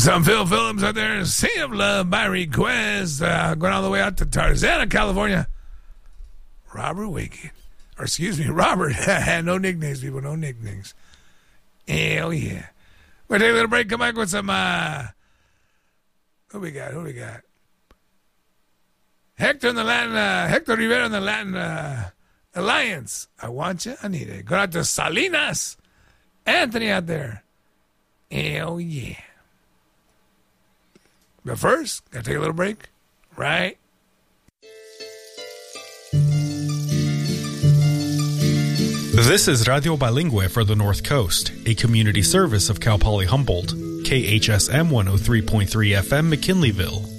Some Phil Phillips out there. Sea of Love by request. Going all the way out to Tarzana, California. Robert Wicked. Or excuse me, Robert. No nicknames, people. No nicknames. Hell yeah. We'll take a little break. Come back with some... Who we got? Hector Rivera in the Latin Alliance. I want you. I need it. Go out to Salinas. Anthony out there. Hell yeah. But first, gotta take a little break. Right? This is Radio Bilingüe for the North Coast, a community service of Cal Poly Humboldt, KHSM 103.3 FM McKinleyville.